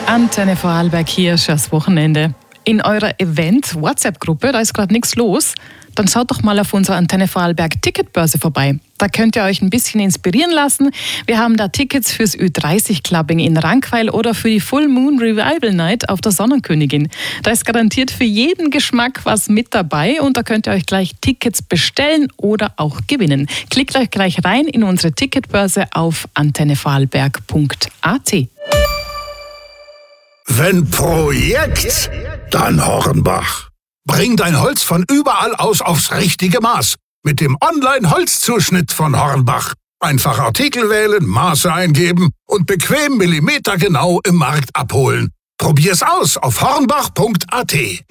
Antenne Vorarlberg hier fürs Wochenende. In eurer Event-WhatsApp-Gruppe, da ist gerade nichts los, dann schaut doch mal auf unserer Antenne Vorarlberg Ticketbörse vorbei. Da könnt ihr euch ein bisschen inspirieren lassen. Wir haben da Tickets fürs Ü30-Clubbing in Rankweil oder für die Full Moon Revival Night auf der Sonnenkönigin. Da ist garantiert für jeden Geschmack was mit dabei und da könnt ihr euch gleich Tickets bestellen oder auch gewinnen. Klickt euch gleich rein in unsere Ticketbörse auf antennevorarlberg.at. Wenn Projekt, dann Hornbach. Bring dein Holz von überall aus aufs richtige Maß. Mit dem Online-Holzzuschnitt von Hornbach. Einfach Artikel wählen, Maße eingeben und bequem millimetergenau im Markt abholen. Probier's aus auf hornbach.at.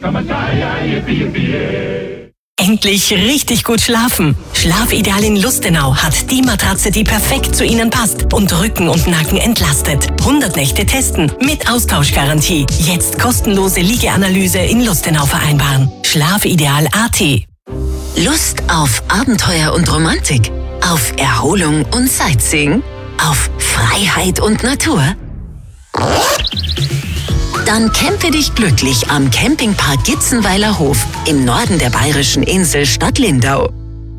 Endlich richtig gut schlafen. Schlafideal in Lustenau hat die Matratze, die perfekt zu Ihnen passt und Rücken und Nacken entlastet. 100 Nächte testen mit Austauschgarantie. Jetzt kostenlose Liegeanalyse in Lustenau vereinbaren. Schlafideal.at. Lust auf Abenteuer und Romantik? Auf Erholung und Sightseeing? Auf Freiheit und Natur? Dann campe dich glücklich am Campingpark Gitzenweiler Hof im Norden der bayerischen Insel Stadt Lindau.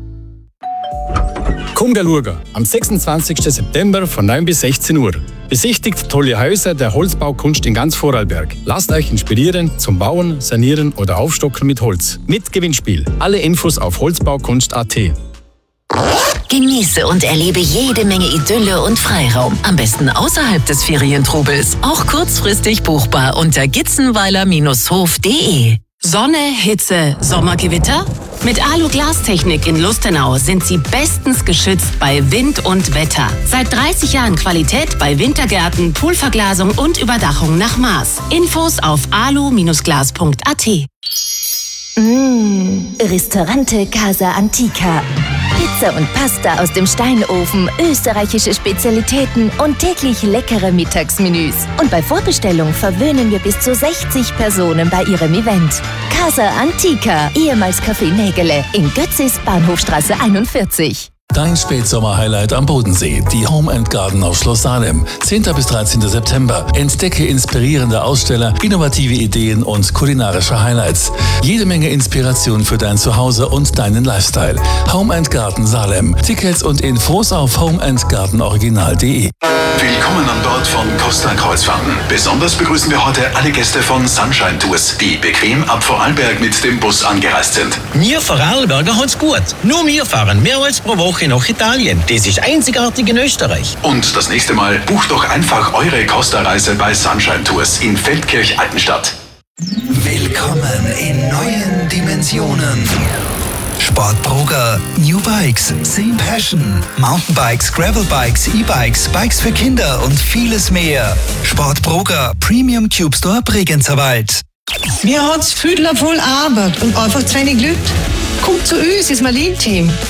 Komm schauen, am 26. September von 9 bis 16 Uhr. Besichtigt tolle Häuser der Holzbaukunst in ganz Vorarlberg. Lasst euch inspirieren zum Bauen, Sanieren oder Aufstocken mit Holz. Mit Gewinnspiel. Alle Infos auf holzbaukunst.at. Genieße und erlebe jede Menge Idylle und Freiraum. Am besten außerhalb des Ferientrubels. Auch kurzfristig buchbar unter gitzenweiler-hof.de. Sonne, Hitze, Sommergewitter? Mit Alu-Glastechnik in Lustenau sind Sie bestens geschützt bei Wind und Wetter. Seit 30 Jahren Qualität bei Wintergärten, Poolverglasung und Überdachung nach Maß. Infos auf alu-glas.at. Ristorante Casa Antica. Pizza und Pasta aus dem Steinofen, österreichische Spezialitäten und täglich leckere Mittagsmenüs. Und bei Vorbestellung verwöhnen wir bis zu 60 Personen bei Ihrem Event. Casa Antica, ehemals Café Nägele in Götzis, Bahnhofstraße 41. Dein Spätsommer-Highlight am Bodensee, die Home & Garden auf Schloss Salem. 10. bis 13. September. Entdecke inspirierende Aussteller, innovative Ideen und kulinarische Highlights. Jede Menge Inspiration für dein Zuhause und deinen Lifestyle. Home & Garden Salem. Tickets und Infos auf homeandgardenoriginal.de. Willkommen an Bord von Costa Kreuzfahrten. Besonders begrüßen wir heute alle Gäste von Sunshine Tours, die bequem ab Vorarlberg mit dem Bus angereist sind. Wir Vorarlberger haben's gut. Nur wir fahren mehrmals pro Woche nach Italien. Das ist einzigartig in Österreich. Und das nächste Mal bucht doch einfach eure Costa-Reise bei Sunshine Tours in Feldkirch-Altenstadt. Willkommen in neuen Dimensionen. Sportbroker, New Bikes, Same Passion, Mountainbikes, Gravelbikes, E-Bikes, Bikes für Kinder und vieles mehr. Sportbroker, Premium Cube Store Bregenzerwald. Wir haben es viel voll Arbeit und einfach zu wenig Glück. Kommt zu uns, ist mein Team.